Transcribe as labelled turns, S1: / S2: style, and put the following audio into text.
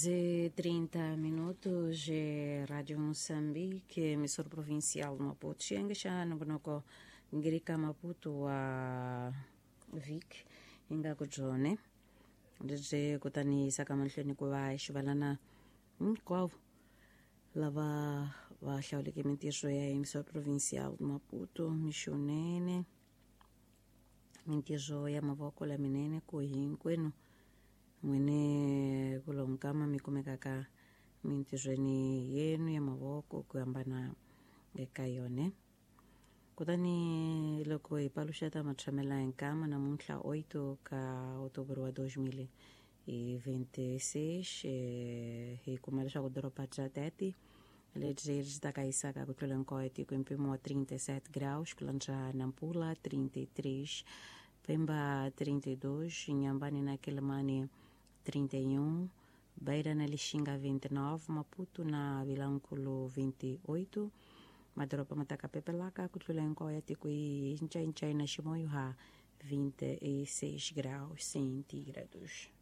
S1: 30 minutos de Rádio Moçambique, emissora provincial de Maputo. Chega já no Bonoko Ngirika Maputo a Vic, inga kujone. Desde kutani sakamanhleni kuva xivalana hinkwavo lava va hlawuleke mintirho ya emissora provincial de Maputo, mixonene, mintirho ya mavoko laminene ku hinkwenu n'wine kulomu kama mi kumekaka mintirhweni yenu ya mavoko ku hambana eka yone. Kutani loko hi paluxeta matshamela hi nkama namuntlha 8 ka Otoboro wa 2026 hi kuma leswaku doroba Tete leri ri ta kayisaka ku tlula nkoyo tiko mpimo wa 37 graus ku lantswa Nampula 33, Pemba 32, Inhambane na Quelimane 31, Beira na Lixinga 29, Maputo na Vilanculo 28, madoroba matakapepelaka ku tlula hinkwawo ya tiko hi ncaincai na Ximoyo ha 26 graus centígrados.